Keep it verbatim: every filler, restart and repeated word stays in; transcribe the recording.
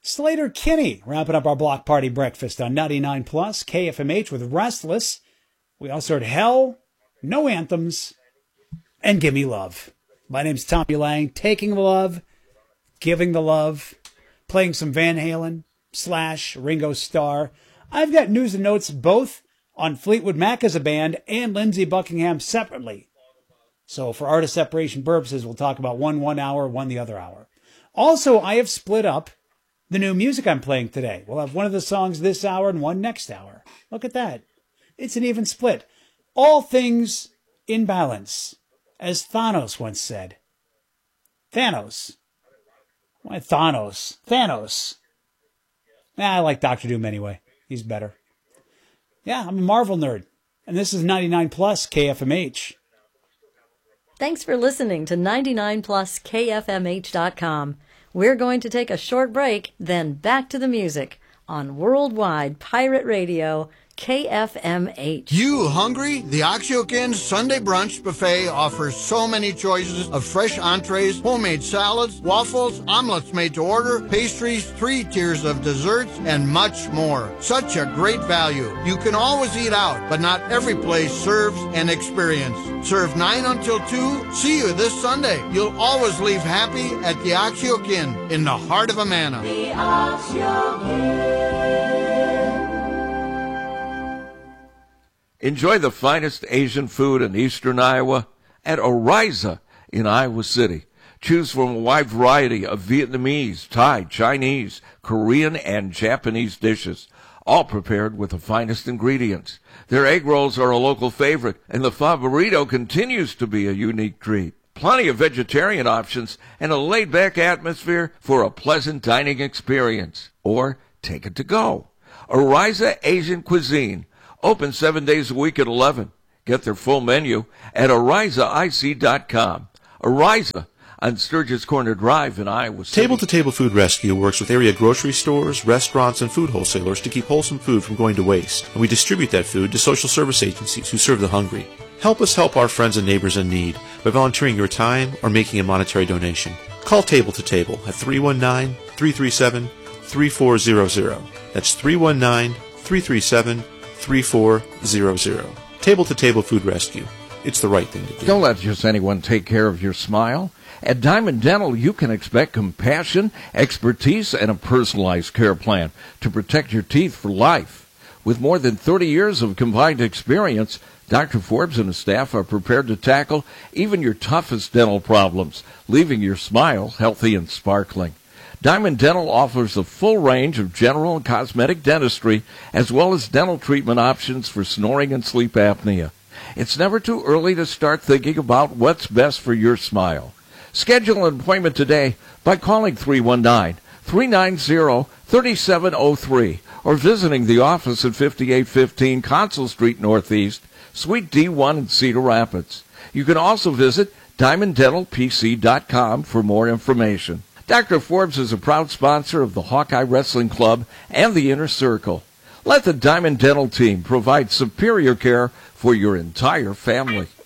Slater Kinney wrapping up our block party breakfast on ninety-nine plus K F M H with Restless. We also heard Hell, No Anthems, and Give Me Love. My name's Tommy Lang, taking the love, giving the love, playing some Van Halen, Slash, Ringo Starr. I've got news and notes both on Fleetwood Mac as a band and Lindsey Buckingham separately. So for artist separation purposes, we'll talk about one one hour, one the other hour. Also, I have split up the new music I'm playing today. We'll have one of the songs this hour and one next hour. Look at that. It's an even split. All things in balance, as Thanos once said. Thanos. Why Thanos? Thanos. Nah, I like Doctor Doom anyway. He's better. Yeah, I'm a Marvel nerd. And this is ninety-nine plus K F M H. Thanks for listening to ninety-nine plus K F M H dot com. We're going to take a short break, then back to the music on Worldwide Pirate Radio, K F M H. You hungry? The Oxyokin Sunday Brunch Buffet offers so many choices of fresh entrees, homemade salads, waffles, omelets made to order, pastries, three tiers of desserts, and much more. Such a great value. You can always eat out, but not every place serves an experience. Serve nine until two. See you this Sunday. You'll always leave happy at the Oxyokin in the heart of Amana. The Oxyokin. Enjoy the finest Asian food in eastern Iowa at Oriza in Iowa City. Choose from a wide variety of Vietnamese, Thai, Chinese, Korean, and Japanese dishes, all prepared with the finest ingredients. Their egg rolls are a local favorite, and the pho burrito continues to be a unique treat. Plenty of vegetarian options and a laid-back atmosphere for a pleasant dining experience. Or take it to go. Oriza Asian Cuisine. Open seven days a week at eleven. Get their full menu at Oriza I C dot com. Oriza on Sturgis Corner Drive in Iowa City. Table to Table Food Rescue works with area grocery stores, restaurants, and food wholesalers to keep wholesome food from going to waste. And we distribute that food to social service agencies who serve the hungry. Help us help our friends and neighbors in need by volunteering your time or making a monetary donation. Call Table to Table at three one nine, three three seven, three four zero zero. That's three one nine, three three seven, three four zero zero. Table to Table Food Rescue. It's the right thing to do. Don't let just anyone take care of your smile. At Diamond Dental, you can expect compassion, expertise, and a personalized care plan to protect your teeth for life. With more than thirty years of combined experience, Doctor Forbes and his staff are prepared to tackle even your toughest dental problems, leaving your smile healthy and sparkling. Diamond Dental offers a full range of general and cosmetic dentistry, as well as dental treatment options for snoring and sleep apnea. It's never too early to start thinking about what's best for your smile. Schedule an appointment today by calling three one nine, three nine zero, three seven zero three or visiting the office at fifty-eight fifteen Consul Street Northeast, Suite D one in Cedar Rapids. You can also visit diamond dental p c dot com for more information. Doctor Forbes is a proud sponsor of the Hawkeye Wrestling Club and the Inner Circle. Let the Diamond Dental team provide superior care for your entire family.